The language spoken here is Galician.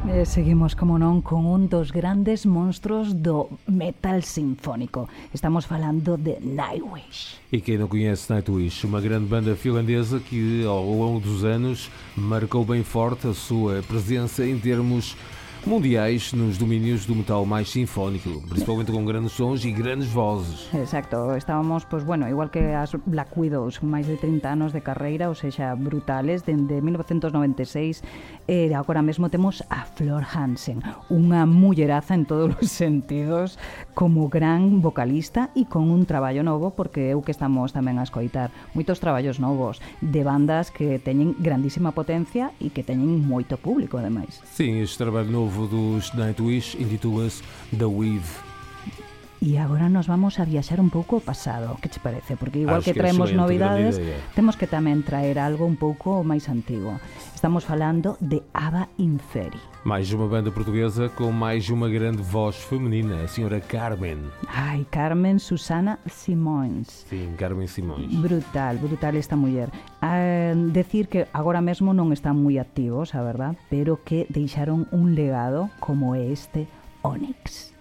Seguimos, como non, con un dos grandes monstros do metal sinfónico. Estamos falando de Nightwish. E quem não conhece Nightwish, uma grande banda finlandesa que ao longo dos anos marcou bem forte a sua presença em termos mundiais nos domínios do metal mais sinfónico, principalmente com grandes sons e grandes vozes. Exacto, estábamos, pues bueno, igual que as Black Widows, máis de 30 anos de carreira, ou seja, brutales, dende 1996, e agora mesmo temos a Floor Hansen, unha mulleraza en todos os sentidos, como gran vocalista e con un traballo novo, porque é o que estamos tamén a escoitar, moitos traballos novos, de bandas que teñen grandísima potencia e que teñen moito público, ademais. Sim, este trabalho novo dos Nightwish intitula-se The Weave. E agora nos vamos a viaxar un pouco ao pasado, que che parece? Porque igual Acho que traemos novidades, idea. temos que tamén traer algo un pouco máis antigo. Estamos falando de Ava Inferi. Mais uma banda portuguesa com mais uma grande voz feminina, a senhora Carmen. Ai, Carmen Susana Simões. Sim, Carmen Simões. Brutal, brutal esta muller. Decir que agora mesmo non están moi activos, a verdad, pero que deixaron un legado como este Onyx.